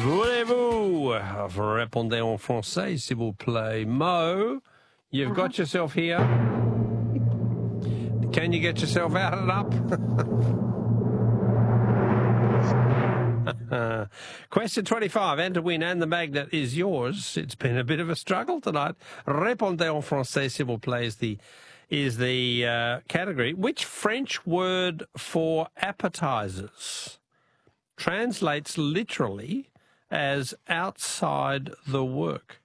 Voulez-vous répondre en français, s'il vous plaît? Mo, you've got yourself here. Can you get yourself out and up? Question 25. And to win, and the magnet is yours. It's been a bit of a struggle tonight. Répondez en français, s'il vous plaît, is the category. Which French word for appetizers translates literally as outside the work?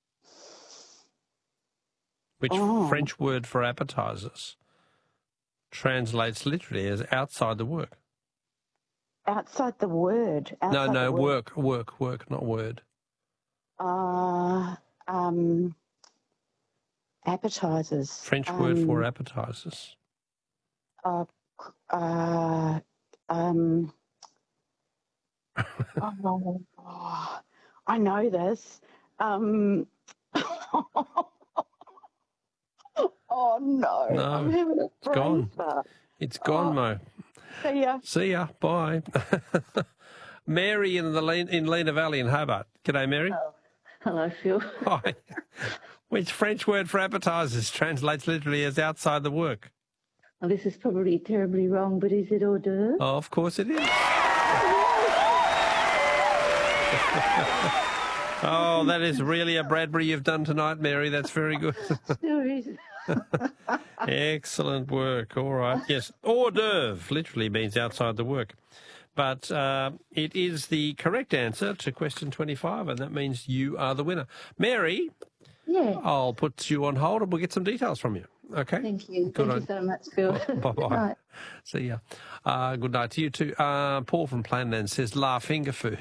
Which French word for appetizers translates literally as outside the work? Outside the word. No, work, not word. Appetizers. French word for appetizers. I know this. Oh, no. I'm having a it's gone. spurt. It's gone, Mo. See ya. See ya. Bye. Mary in Lena Valley in Hobart. G'day, Mary. Oh, hello, Phil. Hi. Which French word for appetizers translates literally as outside the work? Well, this is probably terribly wrong, but is it hors d'oeuvre? Oh, of course it is. Oh, that is really a Bradbury you've done tonight, Mary. That's very good. Excellent work. All right. Yes, hors d'oeuvre literally means outside the work. But it is the correct answer to question 25, and that means you are the winner. Mary, yeah. I'll put you on hold and we'll get some details from you. Okay? Thank you. Good Thank you so much, Phil. Bye-bye. Night. See ya. Good night to you too. Paul from Planland says, La finger food.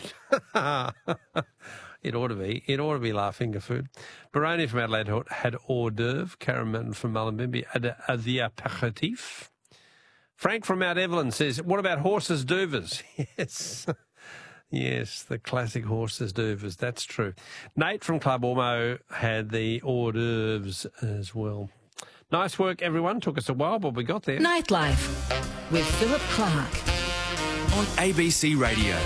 It ought to be. It ought to be La finger food. Baroni from Adelaide had hors d'oeuvre. Karen from Mullumbimby had the apéritif. Frank from Mount Evelyn says, what about horses d'oeuvres? Yes. Yes, the classic horses d'oeuvres. That's true. Nate from Club Ormo had the hors d'oeuvres as well. Nice work, everyone. Took us a while, but we got there. Nightlife with Philip Clark on ABC Radio.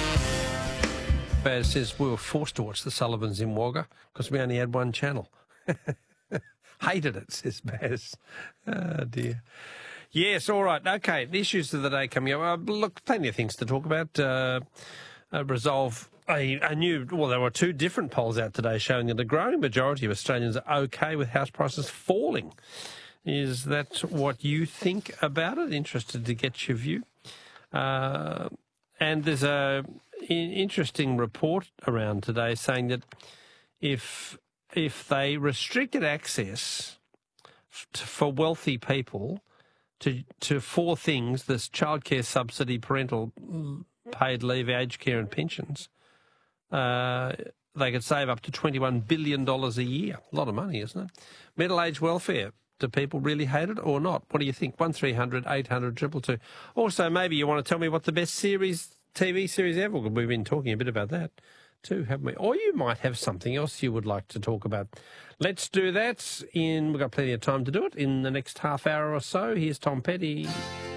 Baz says we were forced to watch the Sullivans in Wagga because we only had one channel. Hated it, says Baz. Oh, dear. Yes, all right. Okay, the issues of the day coming up. Look, plenty of things to talk about. Resolve a new... Well, there were two different polls out today showing that a growing majority of Australians are okay with house prices falling. Is that what you think about it? Interested to get your view. And there's an interesting report around today saying that if they restricted access for wealthy people to four things, this childcare subsidy, parental paid leave, aged care and pensions, they could save up to $21 billion a year. A lot of money, isn't it? Middle-aged welfare. Do people really hate it or not? What do you think? 1300 800 222. Also, maybe you want to tell me what the best TV series ever. We've been talking a bit about that too, haven't we? Or you might have something else you would like to talk about. Let's do that. We've got plenty of time to do it in the next half hour or so. Here's Tom Petty.